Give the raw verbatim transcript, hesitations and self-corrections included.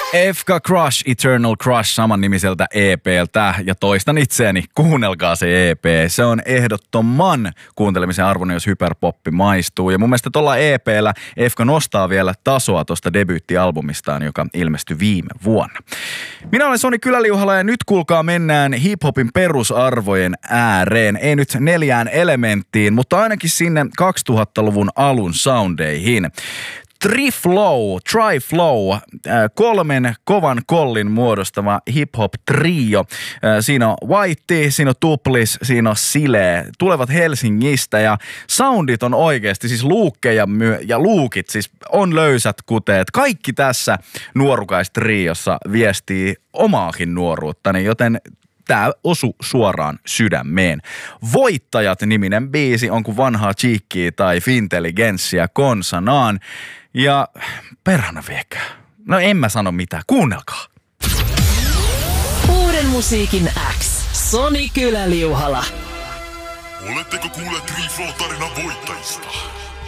Efka Crush, Eternal Crush, saman nimiseltä E P:ltä. Ja toistan itseäni, kuunnelkaa se E P. Se on ehdottoman kuuntelemisen arvoinen, jos hyperpoppi maistuu. Ja mun mielestä tuolla E P:llä Efka nostaa vielä tasoa tuosta debyyttialbumistaan, joka ilmestyi viime vuonna. Minä olen Soni Kyläliuhala ja nyt kuulkaa mennään hiphopin perusarvojen ääreen. Ei nyt neljään elementtiin, mutta ainakin sinne kaksituhattaluvun alun soundeihin. Tri-Flow, Tri-Flow, kolmen kovan kollin muodostava hip-hop-trio. Siinä on White, siinä on Tuplis, siinä on Sile. Tulevat Helsingistä ja soundit on oikeasti, siis luukkeja myö- ja luukit, siis on löysät kuteet. Kaikki tässä nuorukaistriossa viestii omaakin nuoruuttani, joten tää osu suoraan sydämeen. Voittajat-niminen biisi on kuin vanhaa Cheekkiä tai Fintelligenssiä konsanaan. Ja perhana viekää. No en mä sano mitään. Kuunnelkaa. Uuden musiikin X. Soni Kyläliuhala. Oletteko kuulleet Tri-Flow-tarinan voittajista?